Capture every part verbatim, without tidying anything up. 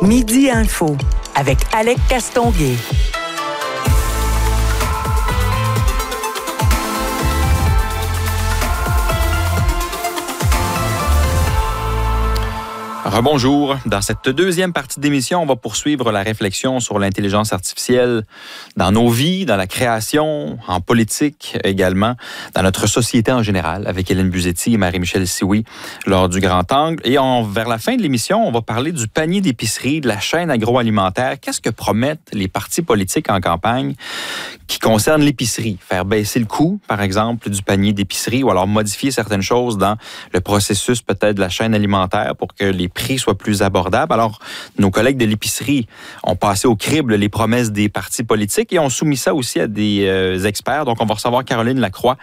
Midi Info avec Alec Castonguay. Rebonjour. Dans cette deuxième partie d'émission, on va poursuivre la réflexion sur l'intelligence artificielle dans nos vies, dans la création, en politique également, dans notre société en général, avec Hélène Buzetti et Marie-Michel Sioui lors du Grand Angle. Et on, vers la fin de l'émission, on va parler du panier d'épicerie, de la chaîne agroalimentaire. Qu'est-ce que promettent les partis politiques en campagne qui concernent l'épicerie? Faire baisser le coût, par exemple, du panier d'épicerie ou alors modifier certaines choses dans le processus peut-être de la chaîne alimentaire pour que les prix soient plus abordables. Alors, nos collègues de l'épicerie ont passé au crible les promesses des partis politiques et ont soumis ça aussi à des euh, experts. Donc, on va recevoir Caroline Lacroix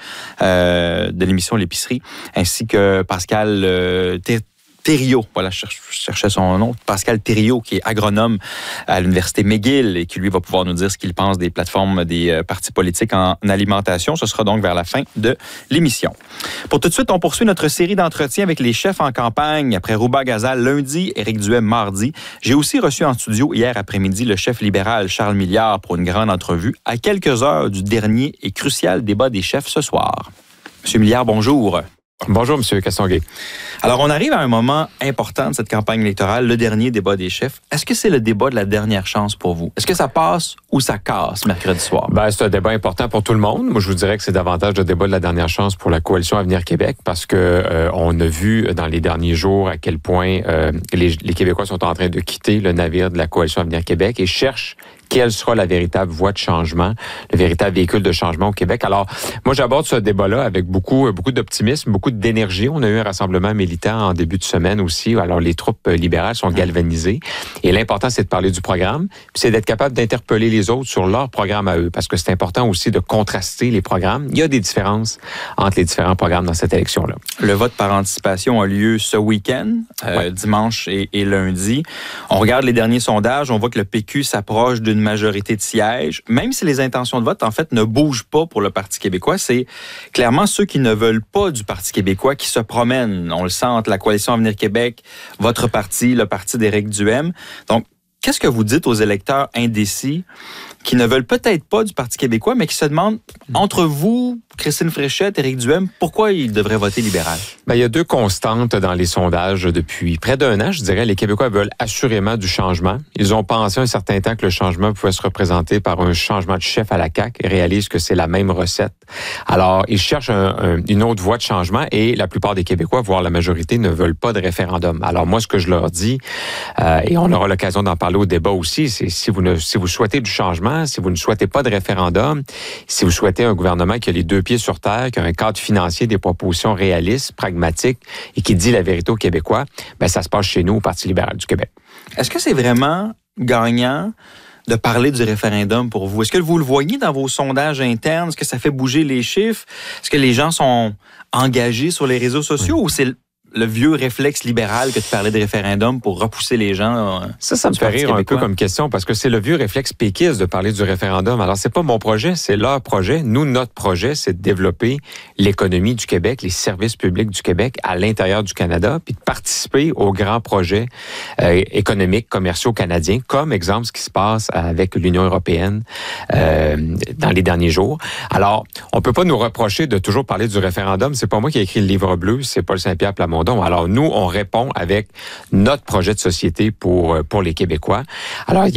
euh, de l'émission L'épicerie, ainsi que Pascal euh, Thé- Thériault, voilà, je cherchais son nom, Pascal Thériault, qui est agronome à l'Université McGill et qui, lui, va pouvoir nous dire ce qu'il pense des plateformes des euh, partis politiques en, en alimentation. Ce sera donc vers la fin de l'émission. Pour tout de suite, on poursuit notre série d'entretiens avec les chefs en campagne. Après Rouba Gazal lundi, Éric Duhem mardi. J'ai aussi reçu en studio hier après-midi le chef libéral Charles Milliard pour une grande entrevue à quelques heures du dernier et crucial débat des chefs ce soir. Monsieur Milliard, bonjour. Bonjour, M. Castonguay. Alors, on arrive à un moment important de cette campagne électorale, le dernier débat des chefs. Est-ce que c'est le débat de la dernière chance pour vous? Est-ce que ça passe ou ça casse mercredi soir? Ben, c'est un débat important pour tout le monde. Moi, je vous dirais que c'est davantage le débat de la dernière chance pour la coalition Avenir Québec parce que euh, on a vu dans les derniers jours à quel point euh, les, les Québécois sont en train de quitter le navire de la coalition Avenir Québec et cherchent quelle sera la véritable voie de changement, le véritable véhicule de changement au Québec. Alors, moi, j'aborde ce débat-là avec beaucoup, beaucoup d'optimisme, beaucoup d'énergie. On a eu un rassemblement militant en début de semaine aussi. Alors, les troupes libérales sont galvanisées. Et l'important, c'est de parler du programme, puis c'est d'être capable d'interpeller les autres sur leur programme à eux, parce que c'est important aussi de contraster les programmes. Il y a des différences entre les différents programmes dans cette élection-là. Le vote par anticipation a lieu ce week-end, euh, ouais. dimanche et, et lundi. On regarde les derniers sondages, on voit que le P Q s'approche d'une majorité de sièges, même si les intentions de vote, en fait, ne bougent pas pour le Parti québécois. C'est clairement ceux qui ne veulent pas du Parti québécois qui se promènent. On le sent entre la coalition Avenir Québec, votre parti, le parti d'Éric Duhem. Donc, qu'est-ce que vous dites aux électeurs indécis qui ne veulent peut-être pas du Parti québécois, mais qui se demandent, entre vous, Christine Fréchette, Éric Duhem, pourquoi ils devraient voter libéral? Ben, il y a deux constantes dans les sondages depuis près d'un an. Je dirais, les Québécois veulent assurément du changement. Ils ont pensé un certain temps que le changement pouvait se représenter par un changement de chef à la C A Q et réalisent que c'est la même recette. Alors, ils cherchent un, un, une autre voie de changement et la plupart des Québécois, voire la majorité, ne veulent pas de référendum. Alors, moi, ce que je leur dis, euh, et on aura l'occasion d'en parler au débat aussi, c'est si vous, ne, si vous souhaitez du changement, si vous ne souhaitez pas de référendum, si vous souhaitez un gouvernement qui a les deux pieds sur terre, qui a un cadre financier, des propositions réalistes, pragmatiques et qui dit la vérité aux Québécois, ben ça se passe chez nous au Parti libéral du Québec. Est-ce que c'est vraiment gagnant de parler du référendum pour vous? Est-ce que vous le voyez dans vos sondages internes? Est-ce que ça fait bouger les chiffres? Est-ce que les gens sont engagés sur les réseaux sociaux oui. ou c'est le vieux réflexe libéral que de parler de référendum pour repousser les gens? Euh, ça, ça me fait rire un peu comme question parce que c'est le vieux réflexe péquiste de parler du référendum. Alors, c'est pas mon projet, c'est leur projet. Nous, notre projet, c'est de développer l'économie du Québec, les services publics du Québec à l'intérieur du Canada, puis de participer aux grands projets euh, économiques, commerciaux canadiens, comme exemple ce qui se passe avec l'Union européenne euh, dans les derniers jours. Alors, on peut pas nous reprocher de toujours parler du référendum. C'est pas moi qui ai écrit le livre bleu, c'est Paul Saint-Pierre Plamondon. Alors, nous, on répond avec notre projet de société pour, pour les Québécois. Alors, il